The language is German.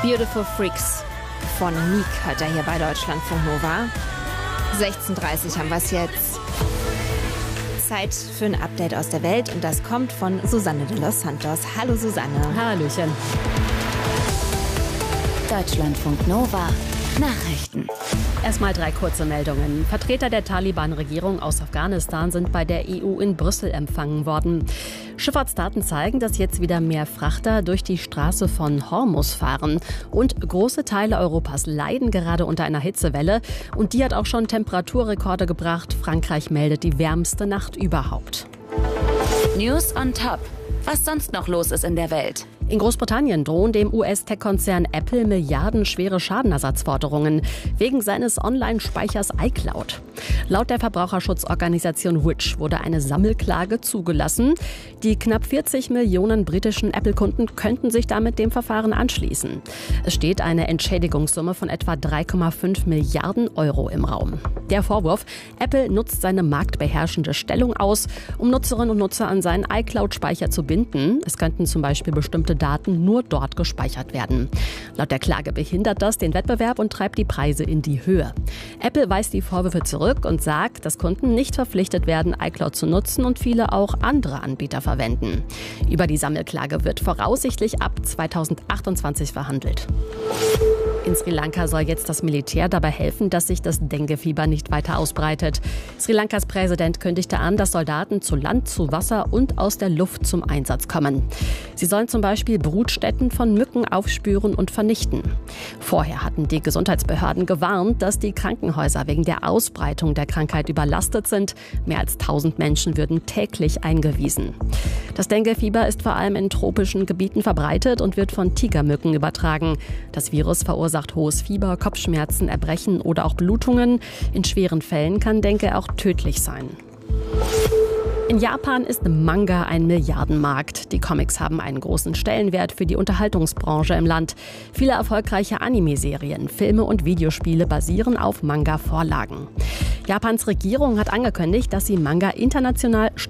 Beautiful Freaks von Meek hört er hier bei Deutschlandfunk Nova. 16:30 haben wir es jetzt. Zeit für ein Update aus der Welt und das kommt von Susanne de los Santos. Hallo Susanne. Hallöchen. Deutschlandfunk Nova. Nachrichten. Erstmal 3 kurze Meldungen. Vertreter der Taliban-Regierung aus Afghanistan sind bei der EU in Brüssel empfangen worden. Schifffahrtsdaten zeigen, dass jetzt wieder mehr Frachter durch die Straße von Hormuz fahren. Und große Teile Europas leiden gerade unter einer Hitzewelle. Und die hat auch schon Temperaturrekorde gebracht. Frankreich meldet die wärmste Nacht überhaupt. News on top. Was sonst noch los ist in der Welt? In Großbritannien drohen dem US-Tech-Konzern Apple milliardenschwere Schadenersatzforderungen wegen seines Online-Speichers iCloud. Laut der Verbraucherschutzorganisation Which wurde eine Sammelklage zugelassen. Die knapp 40 Millionen britischen Apple-Kunden könnten sich damit dem Verfahren anschließen. Es steht eine Entschädigungssumme von etwa 3,5 Milliarden Euro im Raum. Der Vorwurf: Apple nutzt seine marktbeherrschende Stellung aus, um Nutzerinnen und Nutzer an seinen iCloud-Speicher zu binden. Es könnten zum Beispiel bestimmte Daten nur dort gespeichert werden. Laut der Klage behindert das den Wettbewerb und treibt die Preise in die Höhe. Apple weist die Vorwürfe zurück und sagt, dass Kunden nicht verpflichtet werden, iCloud zu nutzen und viele auch andere Anbieter verwenden. Über die Sammelklage wird voraussichtlich ab 2028 verhandelt. In Sri Lanka soll jetzt das Militär dabei helfen, dass sich das Dengue-Fieber nicht weiter ausbreitet. Sri Lankas Präsident kündigte an, dass Soldaten zu Land, zu Wasser und aus der Luft zum Einsatz kommen. Sie sollen zum Beispiel Brutstätten von Mücken aufspüren und vernichten. Vorher hatten die Gesundheitsbehörden gewarnt, dass die Krankenhäuser wegen der Ausbreitung der Krankheit überlastet sind. Mehr als 1000 Menschen würden täglich eingewiesen. Das Dengue-Fieber ist vor allem in tropischen Gebieten verbreitet und wird von Tigermücken übertragen. Das Virus verursacht hohes Fieber, Kopfschmerzen, Erbrechen oder auch Blutungen. In schweren Fällen kann Dengue auch tödlich sein. In Japan ist Manga ein Milliardenmarkt. Die Comics haben einen großen Stellenwert für die Unterhaltungsbranche im Land. Viele erfolgreiche Anime-Serien, Filme und Videospiele basieren auf Manga-Vorlagen. Japans Regierung hat angekündigt, dass sie Manga international